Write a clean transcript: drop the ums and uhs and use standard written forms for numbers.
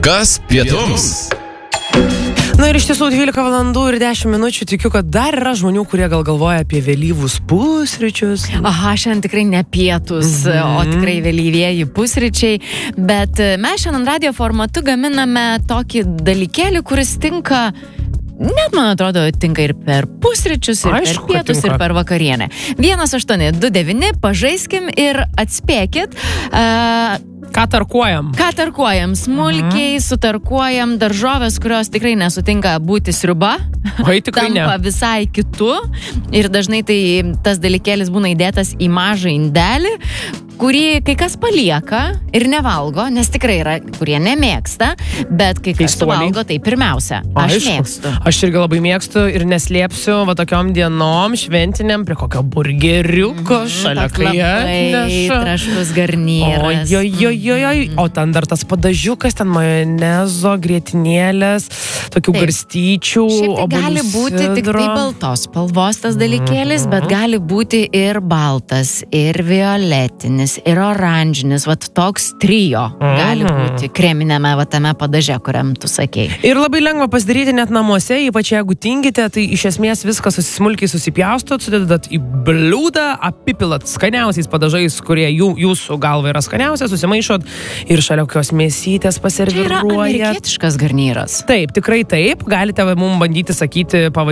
Kas pietums? Na ir iš tiesų 12 valandų ir 10 minučių, tikiu, kad dar yra žmonių, kurie gal galvoja apie vėlyvus pusryčius. Aha, šiandien tikrai ne pietus, o tikrai vėlyvieji pusryčiai, bet mes šiandien radio formatu gaminame tokį dalykėlį, kuris tinka, net man atrodo, tinka ir per pusryčius, ir Aišku, per pietus, tinka. ir per vakarienę. 1829, pažaiskim ir atspėkit. Ką tarkuojam? Ką tarkuojam? Smulkiai sutarkuojam daržovės, kurios tikrai nesutinka būti sriuba. Oi, tikrai ne. Tampa visai kitu. Ir dažnai tai tas dalykėlis būna įdėtas į mažą indelį, kurį kai kas palieka ir nevalgo, nes tikrai yra, kurie nemėgsta, bet kai kas suvalgo, tai pirmiausia, aš mėgstu. Aš irgi labai mėgstu ir neslėpsiu, va tokiom dienom šventiniam prie kokio burgeriuko šalia kai atneša. Traškus garnyras. Ojojojojoj, o ten dar tas padažiukas, ten majonezo, grietinėlės, tokių garstyčių, Šiaip tai gali būti tik tai baltos spalvos tas dalykėlis, bet gali būti ir baltas, ir violetinis, ir oranžinis, vat toks trijo gali būti kreminėme va tame padaže, kuriam tu sakei. Ir labai lengva pasidaryti net namuose, ypač jeigu tingite, tai iš esmės viską smulkiai susipjaustot, sudedat į bliūdą, apipilat skaniausiais padažais, kurie jūsų galva yra skaniausia, susimaišot ir šalia kokios mėsytės Čia yra paserviruojat. amerikietiškas garnyras. Taip, tikrai taip. Galite mums bandyti sakyti pavadinti